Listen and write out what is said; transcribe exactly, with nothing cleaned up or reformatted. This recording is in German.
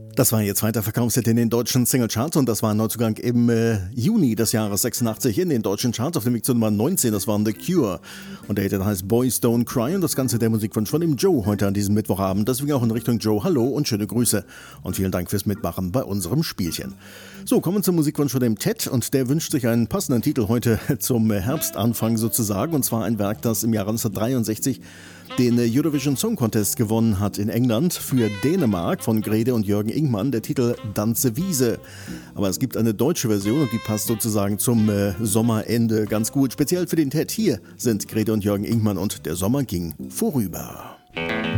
Das war ihr zweiter Verkaufshit in den deutschen Singlecharts und das war ein Neuzugang im äh, Juni des Jahres sechsundachtzig in den deutschen Charts auf dem Weg zu Nummer neunzehn. Das waren The Cure und der Hit heißt Boys Don't Cry und das Ganze der Musikwunsch von dem Joe heute an diesem Mittwochabend. Deswegen auch in Richtung Joe Hallo und schöne Grüße und vielen Dank fürs Mitmachen bei unserem Spielchen. So, kommen wir zum Musikwunsch von dem Ted und der wünscht sich einen passenden Titel heute zum Herbstanfang sozusagen und zwar ein Werk, das im Jahre neunzehnhundertdreiundsechzig den Eurovision Song Contest gewonnen hat in England für Dänemark von Grete und Jürgen Ingmann, der Titel Danse Wiese. Aber es gibt eine deutsche Version und die passt sozusagen zum äh, Sommerende ganz gut. Speziell für den Ted hier sind Grete und Jürgen Ingmann und Der Sommer ging vorüber.